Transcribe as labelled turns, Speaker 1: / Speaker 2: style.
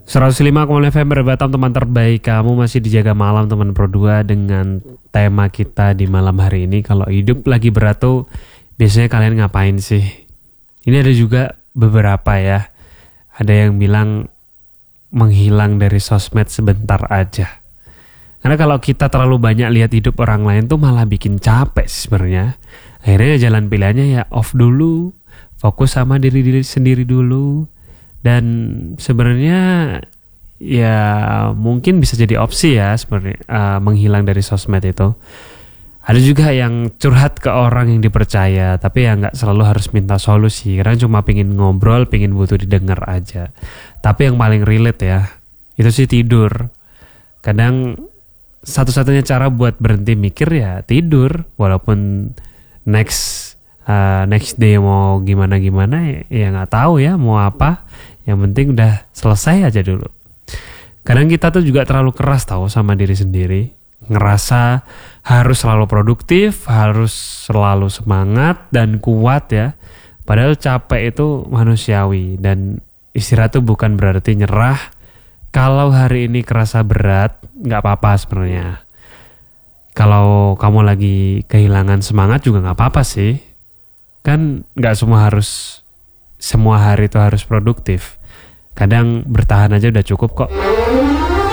Speaker 1: 105,5 FM Batam, teman terbaik. Kamu masih dijaga malam teman Pro 2 dengan tema kita di malam hari ini. Kalau hidup lagi berat tuh biasanya kalian ngapain sih? Ini ada juga beberapa ya. Ada yang bilang menghilang dari sosmed sebentar aja. Karena kalau kita terlalu banyak lihat hidup orang lain tuh malah bikin capek sih sebenarnya. Akhirnya jalan pilihannya ya off dulu, fokus sama diri sendiri dulu. Dan sebenarnya ya mungkin bisa jadi opsi ya sebenarnya menghilang dari sosmed itu. Ada juga yang curhat ke orang yang dipercaya, tapi ya nggak selalu harus minta solusi. Karena cuma pengen ngobrol, pengen butuh didengar aja. Tapi yang paling relate ya, itu sih tidur. Kadang satu-satunya cara buat berhenti mikir ya tidur. Walaupun next day mau gimana ya nggak tahu ya mau apa. Yang penting udah selesai aja dulu. Kadang kita tuh juga terlalu keras tahu sama diri sendiri. Ngerasa harus selalu produktif, harus selalu semangat dan kuat ya. Padahal capek itu manusiawi dan istirahat tuh bukan berarti nyerah. Kalau hari ini kerasa berat, nggak apa-apa sebenarnya. Kalau kamu lagi kehilangan semangat juga nggak apa-apa sih. Kan nggak semua hari itu harus produktif. Kadang bertahan aja udah cukup kok.